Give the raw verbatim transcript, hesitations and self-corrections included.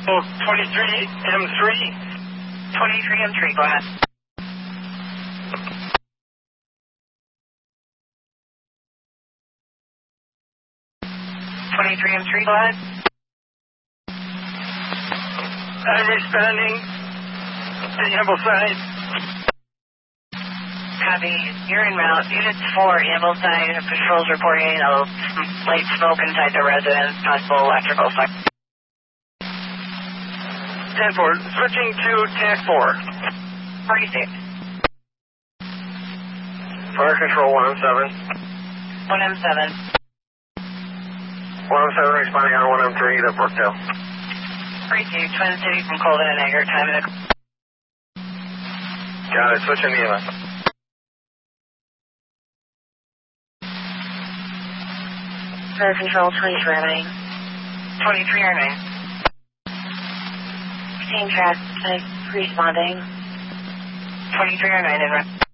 Oh, twenty-three M three. twenty-three M three, go ahead. twenty-three M three, go ahead. I'm responding to Ambleside. Copy. You're en route. Unit four, Ambleside. Patrols reporting a light smoke inside the residence, possible electrical fire. ten four, switching to T A C four. forty-six. Fire control one M seven. one M seven. one M seven responding on one M three to Brookdale. forty-two, Twin Cities from Colvin and Egger. Time in a... Got it, switching to E M S. Fire control twenty-three R nine. twenty-three R nine. Same track, uh, responding. twenty-three R nine in